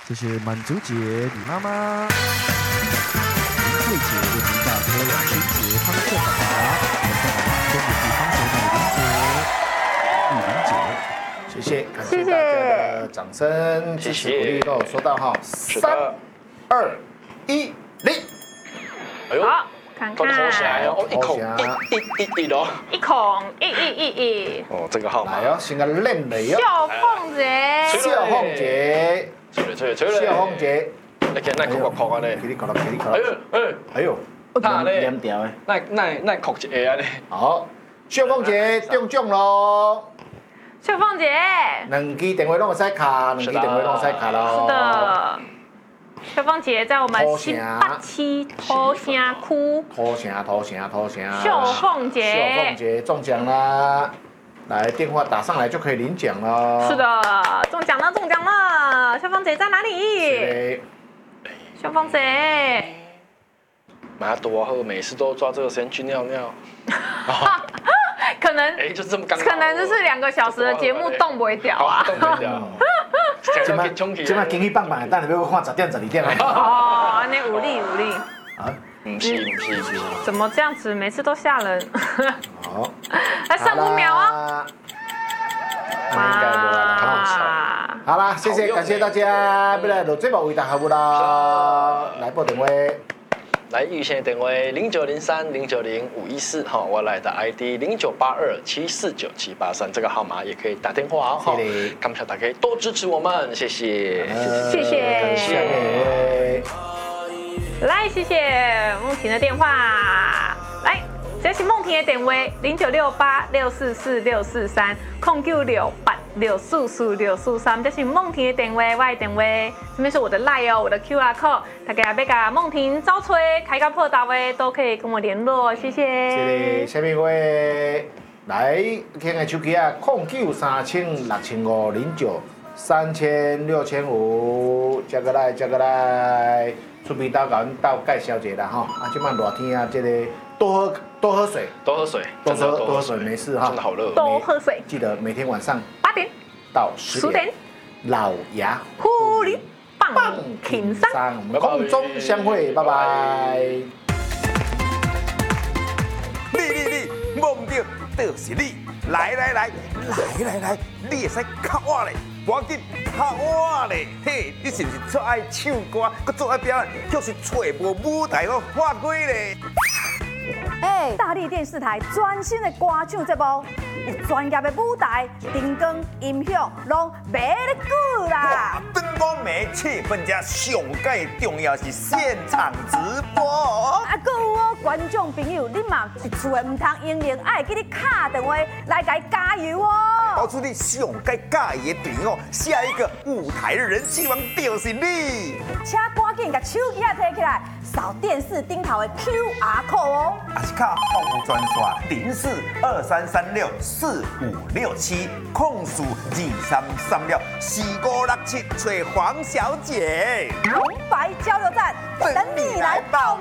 谢谢满足姐、李妈妈、林慧姐、林大哥、杨春杰、方正爸爸、文正爸爸、中国地方手女林姐、玉玲姐。 谢谢，感谢大家的掌声、支持鼓励都有收到哈。3、2、1，零。 哎呦， 好，看看， 好起来哦，一孔一哦， 一孔一， 哦，这个号码来哦，先个练嚟哦。 小凤姐， 小凤姐， 吹小凤姐， 你看那扣扣啊咧， 叽里咕噜，叽里咕哎噜， 呦， 哎呦， 他咧， 连调的。 那扣一下啊咧， 好，小凤姐中奖咯。 小凤姐， 两支电话拢有使卡，两支电话拢有使卡咯。 是的，小凤姐在我们新北市土城区。 土城。 秀凤姐， 秀凤姐中奖啦！来，电话打上来就可以领奖了。 是的，中奖了，小凤姐在哪里？小凤姐， 妈多好，每次都抓这个时间去尿尿。 可能就这么刚好， 可能就是2个小时的节目动不会掉啊。 动不掉。 今麦经济棒棒的，等下要看10点12点。 哦，那武力。 啊， 不是。 怎么这样子？每次都吓人。 好， 还剩5秒啊！ 哇！好啦，谢谢，感谢大家，要来录节目为大家服务啦。来拨电话。 来预先电话0903090514哈，我来的 ID0982749783，这个号码也可以打电话哈。感谢大家多支持我们，谢谢。 下面来，谢谢梦婷的电话。来，这是梦婷的电话0968644643，0968644643，这是梦婷的电话，我的电话，这边是我的 LINE 哦，我的 QR code，大家要跟梦婷招催开个破打的都可以跟我联络，谢谢。 谢谢，下面位来，听个手机啊，09306509300065，接过来，出边到甲阮斗介绍一下啦吼，啊，即摆热天啊，这个多喝水， 多喝水， 没事哈， 真的好热， 多喝水， 记得每天晚上 8点到10点，老牙呼哩棒挺山，我们空中相会，拜拜。 你，摸唔到，就是你，来，你会使靠我嘞，赶紧靠我嘞，嘿，你是不是最爱唱歌，佮最爱表演，就是找无舞台个发挥嘞？ 大力电视台全新的歌唱节目，有专业的舞台、灯光、音响，拢卖得久啦。 灯光美，气氛佳，上介重要是现场直播。 还有哦，观众朋友，你嘛一厝的唔通用爱记你打电话来给加油哦。 搞出你上介介意的电影哦，下一个舞台人气王就是你。 请赶紧把手机啊摕起来，扫电视顶头的 QR code 哦。 还是靠服务专线0423364567，控诉23364567，找黄小姐。 红白交流站，等你来报名。